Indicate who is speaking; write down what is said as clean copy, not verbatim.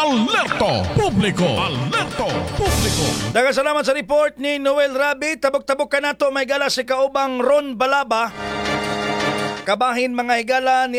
Speaker 1: Alerto Publiko! Alerto Publiko!
Speaker 2: Daghang salamat sa report ni Noel Rabi. Tabok-tabok ka na to, may gala si kaubang Ron Balaba. Kabahin mga higala ni